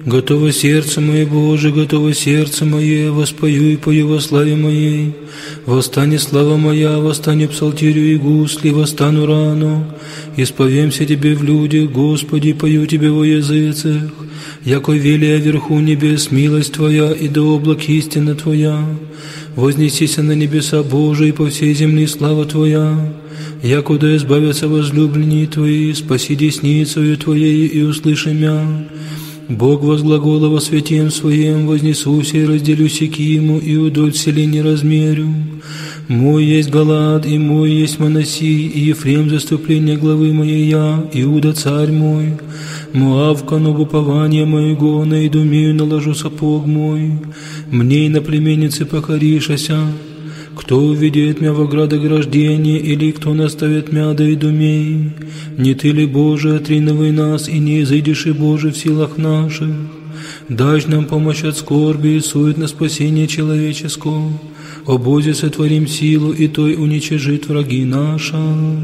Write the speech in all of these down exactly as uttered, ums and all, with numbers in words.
Готово сердце мое, Боже, готово сердце мое, воспою и пою во славе моей. Восстане слава моя, восстане псалтирю и гусли, восстану рано. Исповемся Тебе в людях, Господи, пою Тебе во языцах. Яко велия вверху небес милость Твоя, и до облак истина Твоя. Вознесися на небеса Божии, и по всей земли слава Твоя. Якуда избавятся возлюбленные Твои, спаси десницею Твоей и услыши мя. Бог возглагола во святем Своем, вознесуся и разделю Сикиму, и удоль селе не размерю. Мой есть Галаад, и мой есть Манасий, и Ефрем заступление главы моей я, Иуда царь мой. Моав кану упования моего, на Идумею наложу сапог мой. Мне и на племеннице покоришася. Кто увидит мя в оградограждение, или кто наставит мя до Идумей? Не Ты ли, Боже, отриновый нас, и не изыдешь и Боже в силах наших? Дашь нам помощь от скорби и сует на спасение человеческого. О Бозе сотворим силу, и Той уничижит враги наша.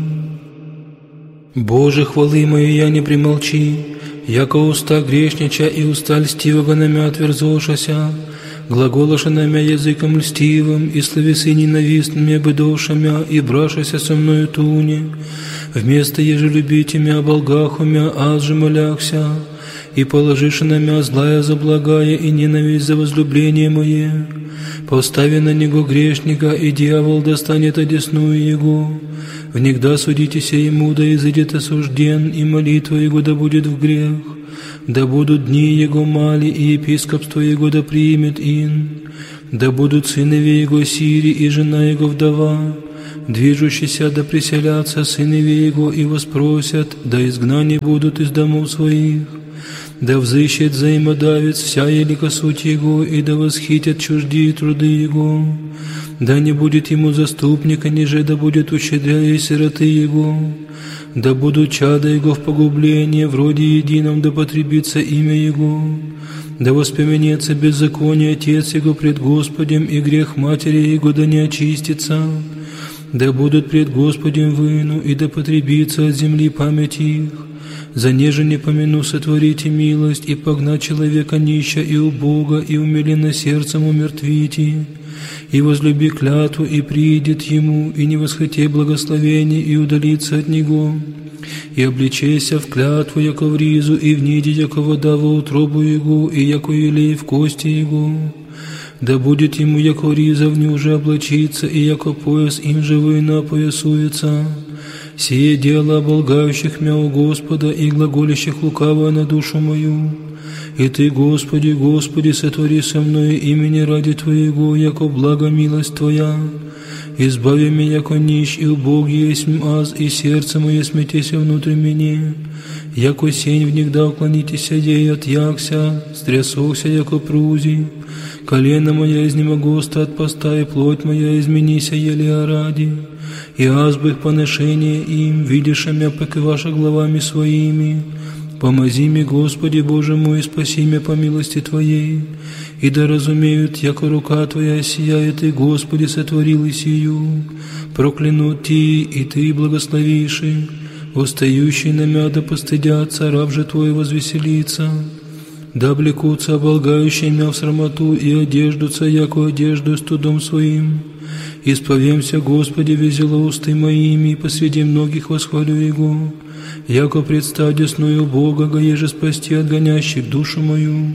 Боже, хвалы мои я не примолчи, яко уста грешнича и уста льстивого на мя отверзошася. Глаголоша на мя языком льстивым, и словесы ненавистными быдоша мя, и брашася со мною туне. Вместо еже любите мя, болгаху мя, аз же молякся, и положишь на мя злая за благая, и ненависть за возлюбление мое. Постави на него грешника, и дьявол достанет одесную его. Внегда судитеся ему, да изыдет осужден, и молитва его да будет в грех. Да будут дни его мали, и епископство его да примет ин. Да будут сынове его сири, и жена его вдова. Движущиеся да приселятся сынове его, и воспросят, да изгнани будут из домов своих. Да взыщет взаимодавец вся елика суть его, и да восхитят чуждие труды его. Да не будет ему заступника, ниже да будет ущедряя сироты его. Да будут чада его в погублении, вроде едином да потребится имя его. Да воспомянется беззаконие отец его пред Господем, и грех матери его да не очистится. Да будут пред Господем выну, и да потребится от земли память их. За неже не помяну сотворите милость, и погнать человека нища и убога, и умиленно сердцем умертвите. И возлюби клятву, и приидет ему, и не восхоти благословение, и удалится от него. И обличайся в клятву, яко в ризу, и вниди, яко вода во утробу его, и яко елей в кости его. Да будет ему, яко риза в нюже облачиться, и яко пояс им же война поясуется. Сие дело оболгающих мя у Господа, и глаголящих лукаво на душу мою. И Ты, Господи, Господи, сотвори со мною имени ради Твоего, яко благо милость Твоя. Избави меня, яко нищ и убог есть аз, и сердце мое смятеся внутрь меня. Яко сень внегда уклонитеся ей от якся, стрясохся, яко прузи. Колено моя изнемогу стать поста, и плоть моя изменися еле ради. И аз бы их поношение им, видишь мя пеки ваша главами своими. Помози мне, Господи, Боже мой, спаси меня по милости Твоей, и да разумеют, яко рука Твоя сияет, и, Господи, сотворил и сию. Проклянут Ти, и Ты благословиши, восстающий на мя да постыдятся, раб же Твой возвеселится. Да облекутся оболгающие мя в срамоту, и одеждутся, яко одежду студом своим. Исповемся, Господи, везело усты моими, и посреди многих восхвалю Его. Яко предстать десную Бога, еже спасти от гонящих душу мою.